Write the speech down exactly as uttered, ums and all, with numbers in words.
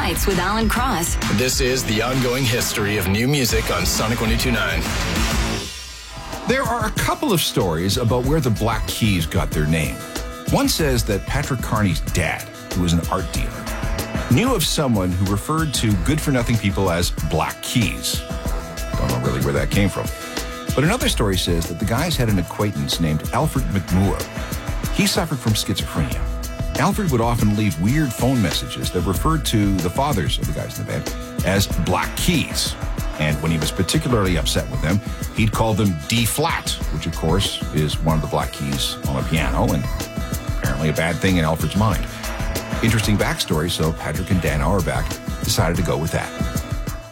Nights with Alan Cross. This is the ongoing history of new music on Sonic one oh two point nine. There are a couple of stories about where the Black Keys got their name. One says that Patrick Carney's dad, who was an art dealer, knew of someone who referred to good-for-nothing people as Black Keys. Don't know really where that came from. But another story says that the guys had an acquaintance named Alfred McMoore. He suffered from schizophrenia. Alfred would often leave weird phone messages that referred to the fathers of the guys in the band as Black Keys. And when he was particularly upset with them, he'd call them D-flat, which of course is one of the Black Keys on a piano, and apparently a bad thing in Alfred's mind. Interesting backstory, so Patrick and Dan Auerbach decided to go with that.